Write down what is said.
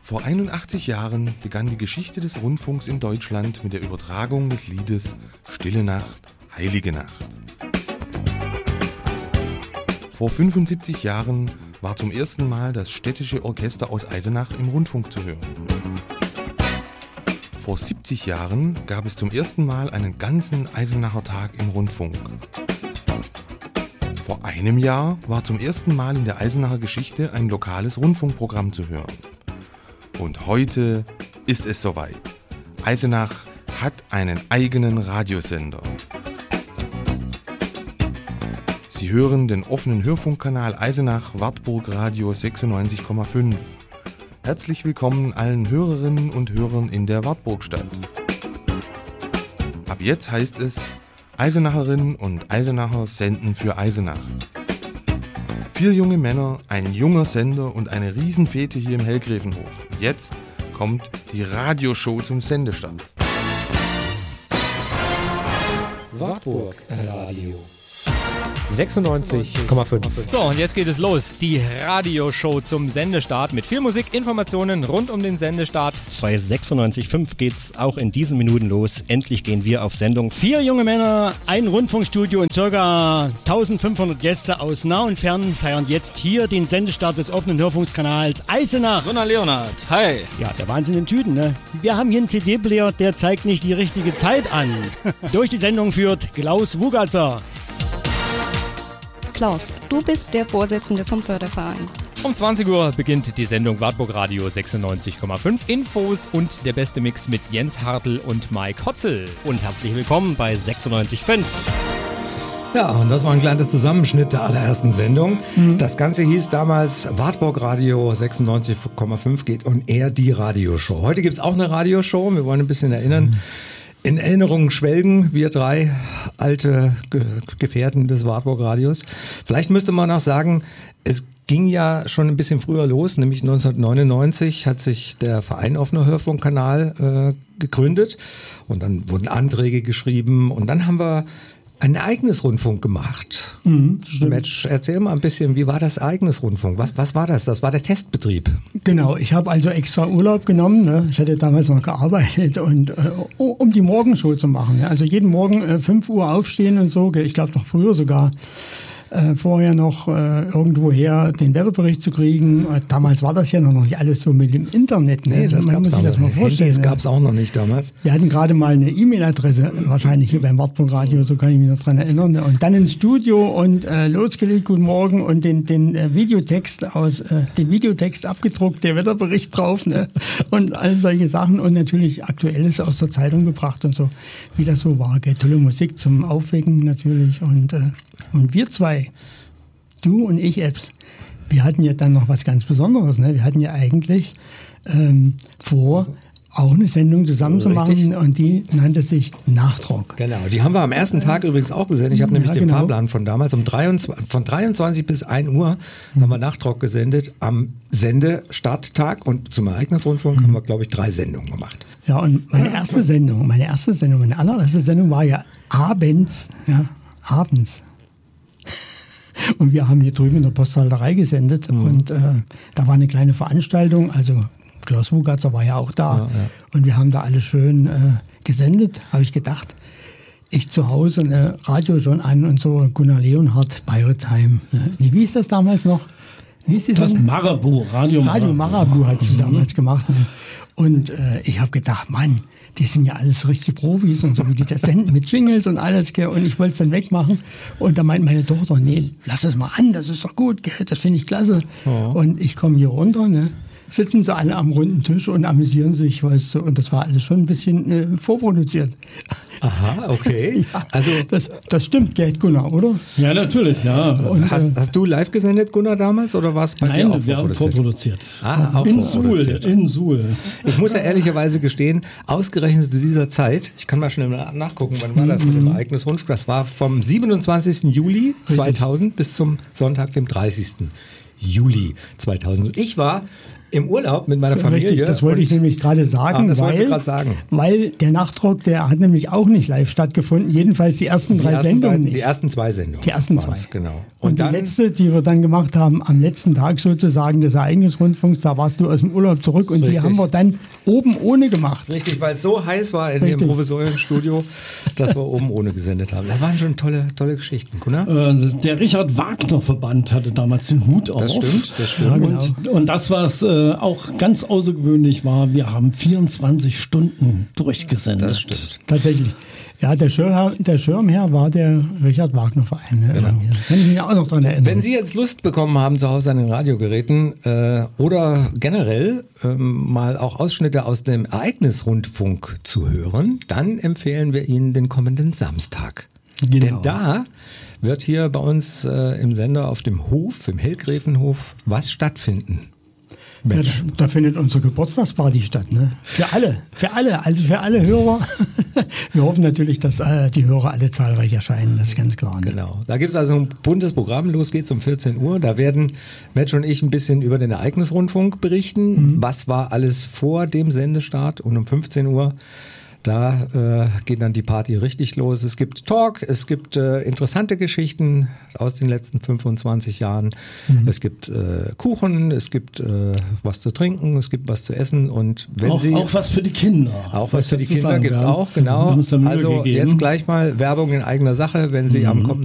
Vor 81 Jahren begann die Geschichte des Rundfunks in Deutschland mit der Übertragung des Liedes Stille Nacht, Heilige Nacht. Vor 75 Jahren war zum ersten Mal das städtische Orchester aus Eisenach im Rundfunk zu hören. Vor 70 Jahren gab es zum ersten Mal einen ganzen Eisenacher Tag im Rundfunk. Vor einem Jahr war zum ersten Mal in der Eisenacher Geschichte ein lokales Rundfunkprogramm zu hören. Und heute ist es soweit. Eisenach hat einen eigenen Radiosender. Sie hören den offenen Hörfunkkanal Eisenach-Wartburg Radio 96,5. Herzlich willkommen allen Hörerinnen und Hörern in der Wartburgstadt. Ab jetzt heißt es, Eisenacherinnen und Eisenacher senden für Eisenach. 4 junge Männer, ein junger Sender und eine Riesenfete hier im Hellgräfenhof. Jetzt kommt die Radioshow zum Sendestart. Wartburg Radio 96,5. So, und jetzt geht es los. Die Radioshow zum Sendestart mit viel Musik, Informationen rund um den Sendestart. Bei 96,5 geht's auch in diesen Minuten los. Endlich gehen wir auf Sendung. 4 junge Männer, ein Rundfunkstudio und ca. 1500 Gäste aus nah und fern feiern jetzt hier den Sendestart des offenen Hörfunkskanals Eisenach. Gunnar Leonhard, hi. Ja, der Wahnsinn in Tüten, ne? Wir haben hier einen CD-Player, der zeigt nicht die richtige Zeit an. Durch die Sendung führt Klaus Wugatzer. Klaus, du bist der Vorsitzende vom Förderverein. Um 20 Uhr beginnt die Sendung Wartburg Radio 96,5. Infos und der beste Mix mit Jens Hartl und Mike Hotzel. Und herzlich willkommen bei 96,5. Ja, und das war ein kleiner Zusammenschnitt der allerersten Sendung. Das Ganze hieß damals Wartburg Radio 96,5 geht on air, die Radioshow. Heute gibt's auch eine Radioshow. Wir wollen ein bisschen erinnern. In Erinnerungen schwelgen, wir 3 alte Gefährten des Wartburg Radios. Vielleicht müsste man auch sagen, es ging ja schon ein bisschen früher los, nämlich 1999 hat sich der Verein Offener Hörfunkkanal gegründet und dann wurden Anträge geschrieben und dann haben wir ein Ereignisrundfunk gemacht. Mensch, erzähl mal ein bisschen, wie war das Ereignisrundfunk? Was war das? Das war der Testbetrieb. Genau, ich habe also extra Urlaub genommen. Ne? Ich hatte damals noch gearbeitet und um die Morgenshow zu machen. Ne? Also jeden Morgen 5 Uhr aufstehen und so. Ich glaube noch früher sogar. Vorher noch irgendwoher den Wetterbericht zu kriegen. Damals war das ja noch nicht alles so mit dem Internet. Ne? Nee, das Man muss sich das mal vorstellen. Das gab es auch noch nicht damals. Wir hatten gerade mal eine E-Mail-Adresse, wahrscheinlich hier beim Wartburg Radio, so kann ich mich noch dran erinnern. Ne? Und dann ins Studio und losgelegt, guten Morgen, und den Videotext abgedruckt, der Wetterbericht drauf, ne? Und all solche Sachen und natürlich Aktuelles aus der Zeitung gebracht und so, wie das so war. Gell? Tolle Musik zum Aufwecken natürlich und wir 2, du und ich, Epps, wir hatten ja dann noch was ganz Besonderes. Ne? Wir hatten ja eigentlich vor, auch eine Sendung zusammen zu machen und die nannte sich Nachtrock. Genau, die haben wir am ersten Tag übrigens auch gesendet. Ich habe nämlich den Fahrplan von damals. Von 23 bis 1 Uhr haben wir Nachtrock gesendet am Sendestarttag und zum Ereignisrundfunk haben wir, glaube ich, 3 Sendungen gemacht. Ja, und meine allererste Sendung war ja abends. Und wir haben hier drüben in der Posthalterei gesendet und da war eine kleine Veranstaltung, also Klaus Wugatzer war ja auch da und wir haben da alle schön gesendet, habe ich gedacht. Ich zu Hause eine Radio schon an und so, Gunnar Leonhard, Pirate Time. Nee, wie ist das damals noch? Wie ist das Marabu, Radio Marabu hat sie damals gemacht. Ne? Und ich habe gedacht, Mann, die sind ja alles richtig Profis und so, wie die das senden mit Jingles und alles. Gell? Und ich wollte es dann wegmachen. Und da meint meine Tochter, nee, lass es mal an, das ist doch gut, gell? Das finde ich klasse. Oh. Und ich komme hier runter, ne? Sitzen sie alle am runden Tisch und amüsieren sich, weißt du. Und das war alles schon ein bisschen vorproduziert. Aha, okay. Ja, also das stimmt, gell, Gunnar, oder? Ja, natürlich, ja. Und hast du live gesendet, Gunnar, damals? Oder war es bei dir auch Nein, wir haben vorproduziert. Auch in Suhl. Ich muss ja ehrlicherweise gestehen, ausgerechnet zu dieser Zeit, ich kann mal schnell nachgucken, wann war das mit dem Ereignisrundfunk? Das war vom 27. Juli 2000 bis zum Sonntag, dem 30. Juli 2000. Ich war Im Urlaub mit meiner Familie. Richtig, das wollte ich nämlich gerade sagen, das wolltest du gerade sagen. Weil der Nachtrock, der hat nämlich auch nicht live stattgefunden, jedenfalls die ersten drei Sendungen nicht. Die ersten 2 Sendungen. Die ersten 2. Genau. Und die letzte, die wir dann gemacht haben, am letzten Tag sozusagen des Ereignisrundfunks, da warst du aus dem Urlaub zurück und die haben wir dann oben ohne gemacht. Richtig, weil es so heiß war in dem Provisorienstudio, dass wir oben ohne gesendet haben. Das waren schon tolle Geschichten, Gunnar. Der Richard Wagner Verband hatte damals den Hut auf. Das stimmt. Ja, genau. Und das, was auch ganz außergewöhnlich war, wir haben 24 Stunden durchgesendet. Das stimmt. Tatsächlich. Ja, der Schirmherr war der Richard Wagner Verein. Ne? Genau. Kann ich mich auch noch dran erinnern. Wenn Sie jetzt Lust bekommen haben, zu Hause an den Radiogeräten oder generell mal auch Ausschnitte aus dem Ereignisrundfunk zu hören, dann empfehlen wir Ihnen den kommenden Samstag. Genau. Denn da wird hier bei uns im Sender auf dem Hof, im Hellgräfenhof, was stattfinden. Ja, da findet unsere Geburtstagsparty statt, ne? Für alle Hörer. Wir hoffen natürlich, dass die Hörer alle zahlreich erscheinen, das ist ganz klar. Ne? Genau. Da gibt es also ein buntes Programm, los geht's um 14 Uhr. Da werden Metsch und ich ein bisschen über den Ereignisrundfunk berichten. Was war alles vor dem Sendestart? Und um 15 Uhr da geht dann die Party richtig los. Es gibt Talk, es gibt interessante Geschichten aus den letzten 25 Jahren. Es gibt Kuchen, es gibt was zu trinken, es gibt was zu essen. Und wenn auch was für die Kinder. Auch was für die Kinder gibt es auch, genau. Also jetzt gleich mal Werbung in eigener Sache, wenn Sie am kommenden